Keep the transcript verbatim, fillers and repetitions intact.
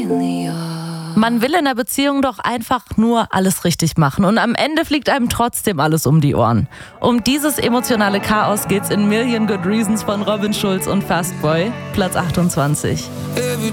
Man will in der Beziehung doch einfach nur alles richtig machen und am Ende fliegt einem trotzdem alles um die Ohren. Um dieses emotionale Chaos geht's in Million Good Reasons von Robin Schulz und Fastboy, Platz achtundzwanzig.